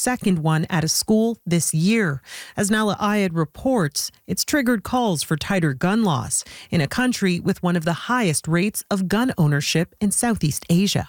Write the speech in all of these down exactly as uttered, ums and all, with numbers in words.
second one at a school this year. As Nala Ayed reports, it's triggered calls for tighter gun laws in a country with one of the highest rates of gun ownership in Southeast Asia.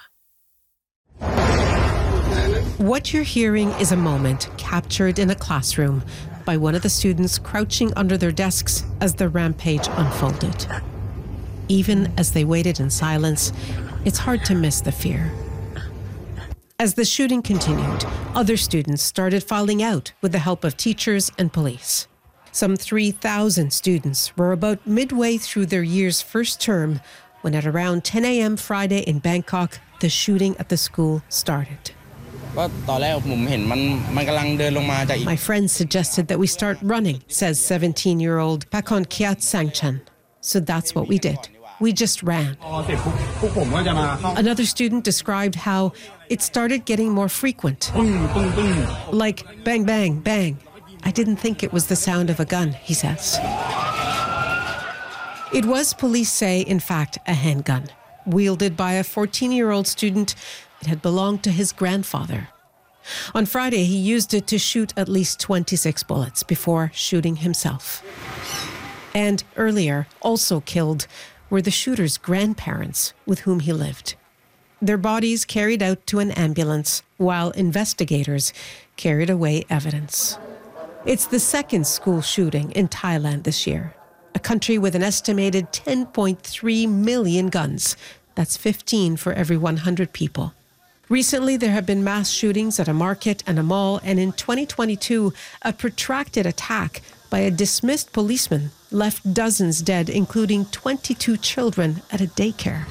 What you're hearing is a moment captured in a classroom by one of the students crouching under their desks as the rampage unfolded. Even as they waited in silence, it's hard to miss the fear. As the shooting continued, other students started filing out with the help of teachers and police. Some three thousand students were about midway through their year's first term when at around ten a.m. Friday in Bangkok, the shooting at the school started. My friend suggested that we start running, says seventeen-year-old Pakon Kiat Sangchan. So that's what we did. We just ran. Another student described how it started getting more frequent. Like bang, bang, bang. I didn't think it was the sound of a gun, he says. It was, police say, in fact, a handgun. Wielded by a fourteen-year-old student, it had belonged to his grandfather. On Friday, he used it to shoot at least twenty-six bullets before shooting himself. And earlier, also killed, were the shooter's grandparents with whom he lived. Their bodies carried out to an ambulance while investigators carried away evidence. It's the second school shooting in Thailand this year, a country with an estimated ten point three million guns. That's fifteen for every one hundred people. Recently, there have been mass shootings at a market and a mall, and in twenty twenty-two, a protracted attack by a dismissed policeman left dozens dead, including twenty-two children at a daycare.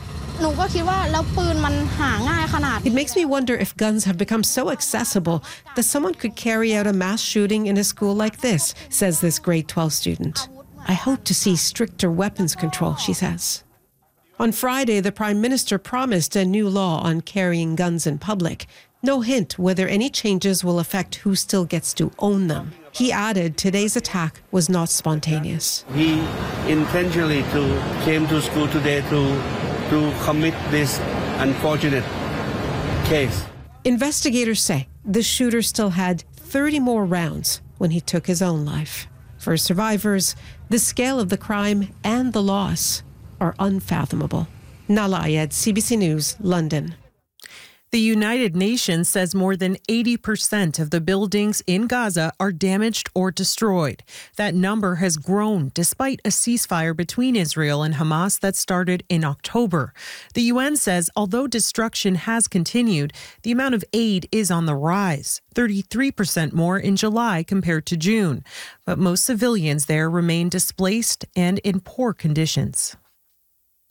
It makes me wonder if guns have become so accessible that someone could carry out a mass shooting in a school like this, says this grade twelve student. I hope to see stricter weapons control, she says. On Friday, the Prime Minister promised a new law on carrying guns in public. No hint whether any changes will affect who still gets to own them. He added today's attack was not spontaneous. He intentionally to, came to school today to, to commit this unfortunate case. Investigators say the shooter still had thirty more rounds when he took his own life. For survivors, the scale of the crime and the loss are unfathomable. Nala Ayed, C B C News, London. The United Nations says more than eighty percent of the buildings in Gaza are damaged or destroyed. That number has grown despite a ceasefire between Israel and Hamas that started in October. The U N says although destruction has continued, the amount of aid is on the rise, thirty-three percent more in July compared to June. But most civilians there remain displaced and in poor conditions.